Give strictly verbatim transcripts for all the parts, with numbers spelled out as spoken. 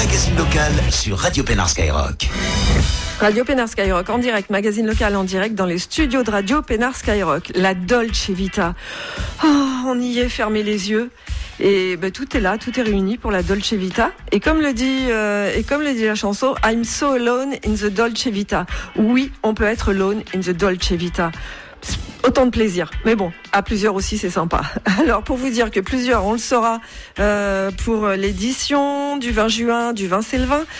magazine local sur Radio Pénard Skyrock. Radio Pénard Skyrock en direct, magazine local en direct dans les studios de Radio Pénard Skyrock. La Dolce Vita. Oh, on y est, fermez les yeux. Et ben, tout est là, tout est réuni pour la Dolce Vita. Et comme le dit, euh, et comme le dit la chanson, I'm so alone in the Dolce Vita. Oui, on peut être alone in the Dolce Vita. Autant de plaisir. Mais bon, à plusieurs aussi, c'est sympa. Alors, pour vous dire que plusieurs, on le saura euh, pour l'édition du vingt juin, du vingt c'est le vingt.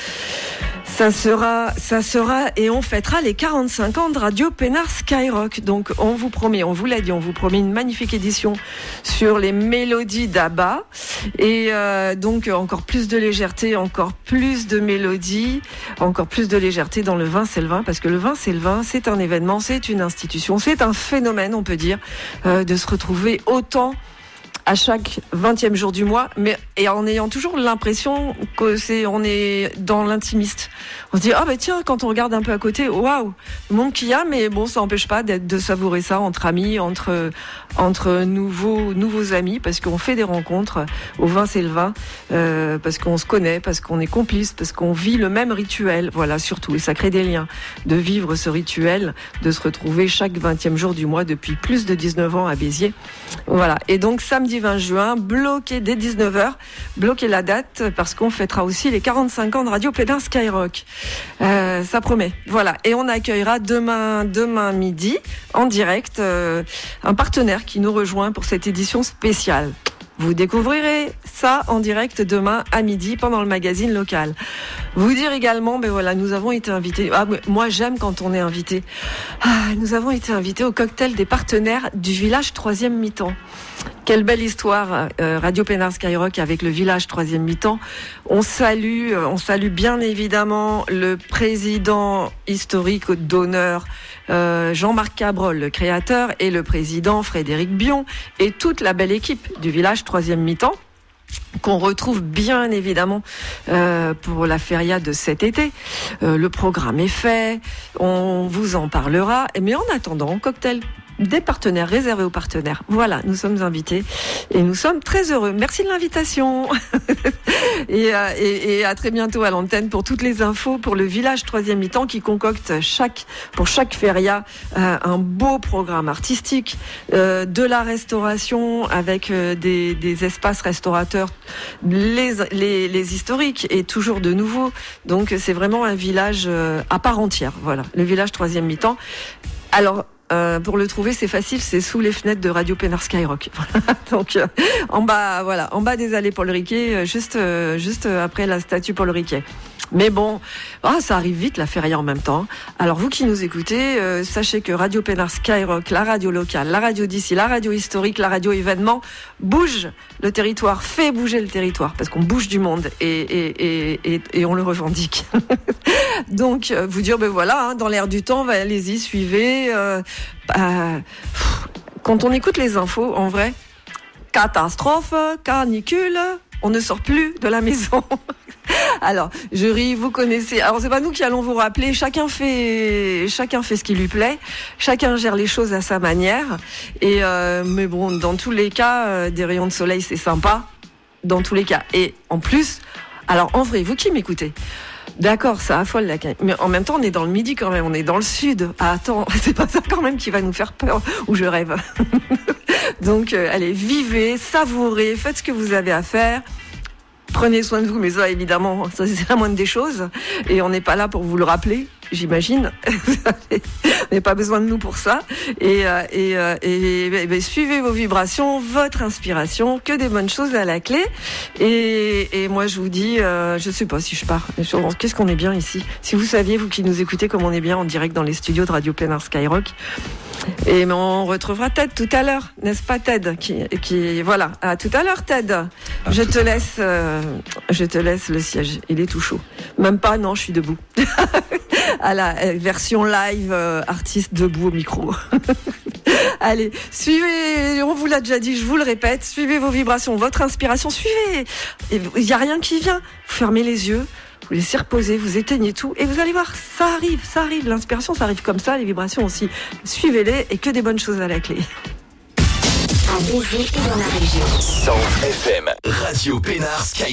Ça sera, ça sera, et on fêtera les quarante-cinq ans de Radio Pénard Skyrock. Donc, on vous promet, on vous l'a dit, on vous promet une magnifique édition sur les mélodies d'Abba. Et euh, donc, encore plus de légèreté, encore plus de mélodies, encore plus de légèreté dans le vingt c'est le vingt, parce que le vingt c'est le vingt, c'est un événement, c'est une institution, c'est un phénomène, on peut dire, euh, de se retrouver autant à chaque vingtième jour du mois, mais et en ayant toujours l'impression que c'est, on est dans l'intimiste. On se dit ah ben bah tiens, quand on regarde un peu à côté, waouh, le monde qu'il y a, mais bon, ça n'empêche pas d'être, de savourer ça entre amis, entre entre nouveaux nouveaux amis, parce qu'on fait des rencontres au vingt c'est le vingt, euh, parce qu'on se connaît, parce qu'on est complice, parce qu'on vit le même rituel. Voilà, surtout, et ça crée des liens, de vivre ce rituel, de se retrouver chaque vingtième jour du mois depuis plus de dix-neuf ans à Béziers. Voilà, et donc samedi vingt juin, bloquez dès dix-neuf heures, bloquez la date parce qu'on fêtera aussi les quarante-cinq ans de Radio Pénard Skyrock. Euh, ça promet. Voilà, et on accueillera demain, demain midi en direct euh, un partenaire qui nous rejoint pour cette édition spéciale. Vous découvrirez ça en direct demain à midi pendant le magazine local. Vous dire également, ben voilà, nous avons été invités. Ah, moi, j'aime quand on est invité. Ah, nous avons été invités au cocktail des partenaires du village troisième mi-temps. Quelle belle histoire, euh, Radio Pénard Skyrock avec le village troisième mi-temps. On salue, on salue bien évidemment le président historique d'honneur, euh, Jean-Marc Cabrol, le créateur, et le président Frédéric Bion, et toute la belle équipe du village troisième mi-temps, qu'on retrouve bien évidemment euh, pour la feria de cet été. Euh, le programme est fait, on vous en parlera, mais en attendant, cocktail des partenaires, réservés aux partenaires. Voilà, nous sommes invités et nous sommes très heureux. Merci de l'invitation. et, euh, et, et à très bientôt à l'antenne pour toutes les infos pour le village troisième mi-temps qui concocte chaque, pour chaque feria euh, un beau programme artistique, euh, de la restauration avec euh, des, des espaces restaurateurs, les, les, les historiques et toujours de nouveaux. Donc c'est vraiment un village euh, à part entière. Voilà, le village troisième mi-temps. Alors, Euh, pour le trouver, c'est facile, c'est sous les fenêtres de Radio Pénard Skyrock. Donc euh, en bas, voilà, en bas des allées Paul Riquet, euh, juste, euh, juste après la statue Paul Riquet. Mais bon, oh, ça arrive vite, la feria en même temps. Alors vous qui nous écoutez, euh, sachez que Radio Pénard Skyrock, la radio locale, la radio d'ici, la radio historique, la radio événement, bouge le territoire, fait bouger le territoire, parce qu'on bouge du monde et, et, et, et, et on le revendique. Donc, euh, vous dire, ben voilà, hein, dans l'air du temps, bah, allez-y, suivez. Euh, bah, quand on écoute les infos, en vrai, catastrophe, canicule, on ne sort plus de la maison. Alors, je ris, vous connaissez. Alors, c'est pas nous qui allons vous rappeler. Chacun fait, chacun fait ce qui lui plaît. Chacun gère les choses à sa manière. Et euh, mais bon, dans tous les cas, euh, des rayons de soleil, c'est sympa. Dans tous les cas. Et en plus, alors en vrai, vous qui m'écoutez. D'accord, ça affole la caille. Mais en même temps, on est dans le midi quand même, on est dans le sud. Ah, attends, c'est pas ça quand même qui va nous faire peur, ou je rêve. Donc, euh, allez, vivez, savourez, faites ce que vous avez à faire. Prenez soin de vous, mais ça, évidemment, ça, c'est la moindre des choses. Et on n'est pas là pour vous le rappeler, j'imagine. Vous n'avez pas besoin de nous pour ça. Et, euh, et, euh, et, et, et suivez vos vibrations, votre inspiration, que des bonnes choses à la clé. Et, et moi, je vous dis, euh, je ne sais pas si je pars. Qu'est-ce qu'on est bien ici. Si vous saviez, vous qui nous écoutez, comme on est bien en direct dans les studios de Radio Pénard Skyrock. Et mais on retrouvera Ted tout à l'heure, n'est-ce pas Ted qui, qui voilà, à tout à l'heure Ted. À je te laisse, euh, je te laisse le siège. Il est tout chaud. Même pas, non, je suis debout. À la euh, version live, euh, artiste debout au micro. Allez, suivez. On vous l'a déjà dit, je vous le répète. Suivez vos vibrations, votre inspiration. Suivez. Il y a rien qui vient. Vous fermez les yeux. Vous laissez reposer, vous éteignez tout et vous allez voir, ça arrive, ça arrive. L'inspiration, ça arrive comme ça, les vibrations aussi. Suivez-les et que des bonnes choses à la clé. En Béziers et dans la région. cent F M, Radio Pénard Sky.